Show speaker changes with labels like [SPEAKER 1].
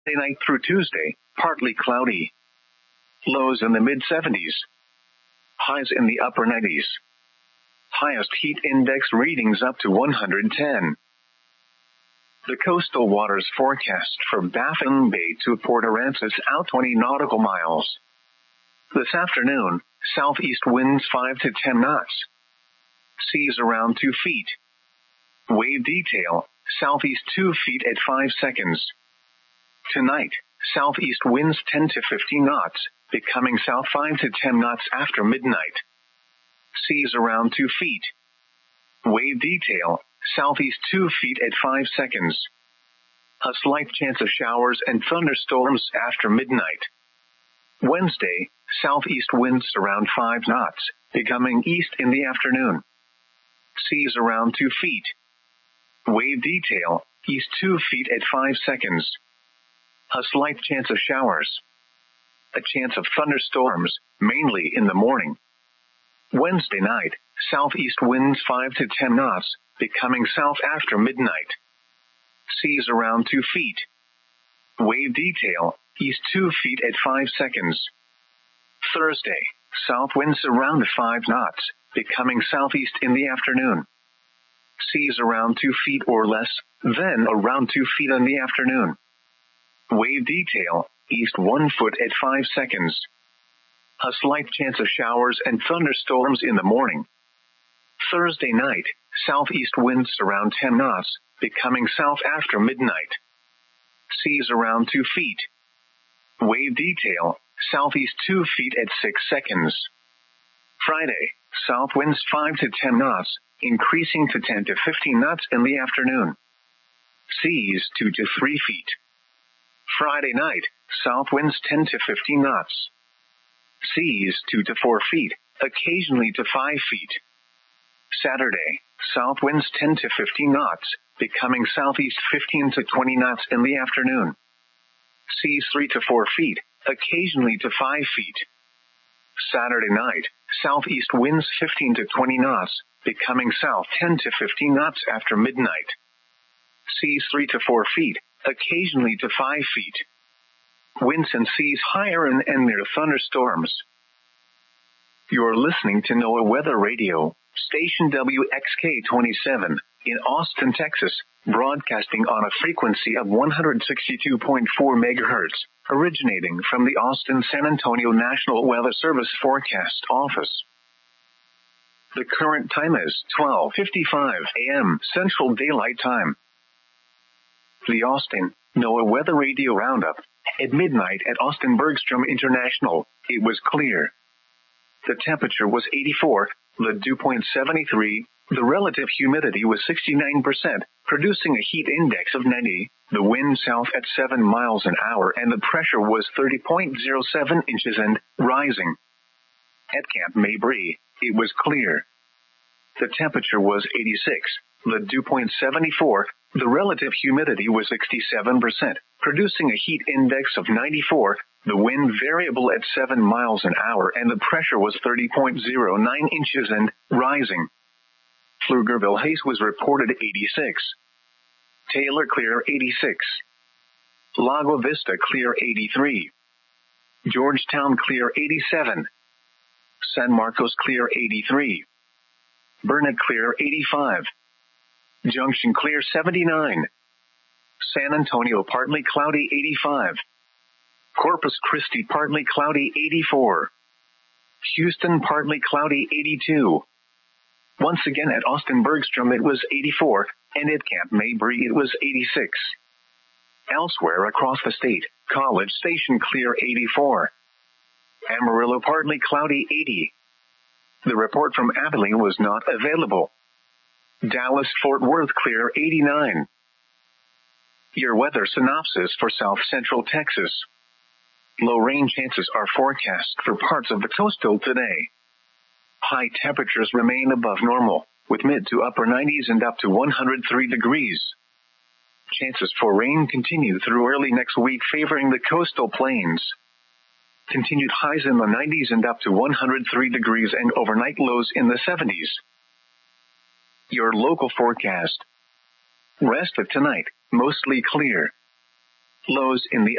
[SPEAKER 1] Night through Tuesday, partly cloudy. Lows in the mid-70s. Highs in the upper 90s. Highest heat index readings up to 110. The coastal waters forecast for Baffin Bay to Port Aransas out 20 nautical miles. This afternoon, southeast winds 5 to 10 knots. Seas around 2 feet. Wave detail, southeast 2 feet at 5 seconds. Tonight, southeast winds 10 to 15 knots, becoming south 5 to 10 knots after midnight. Seas around 2 feet. Wave detail, southeast 2 feet at 5 seconds. A slight chance of showers and thunderstorms after midnight. Wednesday, southeast winds around 5 knots, becoming east in the afternoon. Seas around 2 feet. Wave detail, east 2 feet at 5 seconds. A slight chance of showers. A chance of thunderstorms, mainly in the morning. Wednesday night, southeast winds 5 to 10 knots, becoming south after midnight. Seas around 2 feet. Wave detail, east 2 feet at 5 seconds. Thursday, south winds around 5 knots, becoming southeast in the afternoon. Seas around 2 feet or less, then around 2 feet in the afternoon. Wave detail, east 1 foot at 5 seconds. A slight chance of showers and thunderstorms in the morning. Thursday night, southeast winds around 10 knots, becoming south after midnight. Seas around 2 feet. Wave detail, southeast 2 feet at 6 seconds. Friday, south winds 5 to 10 knots, increasing to 10 to 15 knots in the afternoon. Seas 2 to 3 feet. Friday night, south winds 10 to 15 knots. Seas 2 to 4 feet, occasionally to 5 feet. Saturday, south winds 10 to 15 knots, becoming southeast 15 to 20 knots in the afternoon. Seas 3 to 4 feet, occasionally to 5 feet. Saturday night, southeast winds 15 to 20 knots, becoming south 10 to 15 knots after midnight. Seas 3 to 4 feet, occasionally to 5 feet. Winds and seas higher and near thunderstorms. You're listening to NOAA Weather Radio, station WXK-27, in Austin, Texas, broadcasting on a frequency of 162.4 megahertz, originating from the Austin-San Antonio National Weather Service Forecast Office. The current time is 12:55 a.m. Central Daylight Time. The Austin NOAA Weather Radio Roundup. At midnight at Austin Bergstrom International, it was clear. The temperature was 84, the dew point 73, the relative humidity was 69%, producing a heat index of 90, the wind south at 7 miles an hour, and the pressure was 30.07 inches and rising. At Camp Mabry, it was clear. The temperature was 86, the dew point 74, the relative humidity was 67%, producing a heat index of 94, the wind variable at 7 miles an hour, and the pressure was 30.09 inches and rising. Pflugerville haze was reported 86. Taylor clear 86. Lago Vista clear 83. Georgetown clear 87. San Marcos clear 83. Burnet clear 85. Junction clear 79. San Antonio partly cloudy 85. Corpus Christi partly cloudy 84. Houston partly cloudy 82. Once again at Austin Bergstrom it was 84, and at Camp Mabry it was 86. Elsewhere across the state, College Station clear 84. Amarillo partly cloudy 80. The report from Abilene was not available. Dallas-Fort Worth clear 89. Your weather synopsis for South Central Texas. Low rain chances are forecast for parts of the coastal today. High temperatures remain above normal, with mid to upper 90s and up to 103 degrees. Chances for rain continue through early next week, favoring the coastal plains. Continued highs in the 90s and up to 103 degrees and overnight lows in the 70s. Your local forecast. Rest of tonight, mostly clear. Lows in the